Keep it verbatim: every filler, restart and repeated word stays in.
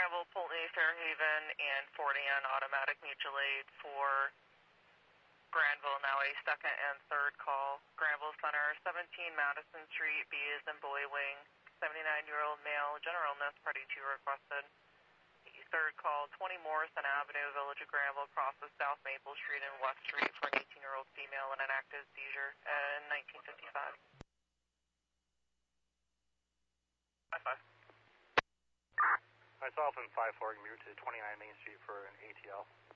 Granville, Pulteney, Fairhaven, and forty on automatic mutual aid for Granville, now a second and third call. Granville Center, seventeen Madison Street, B is in Boy Wing, seventy-nine-year-old male, general nurse party two requested. The third call, twenty Morrison Avenue, Village of Granville, crosses South Maple Street and West Street for an eighteen-year-old female in an active seizure in nineteen fifty-five. five five. Myself and five four, move to twenty-nine Main Street for an A T L.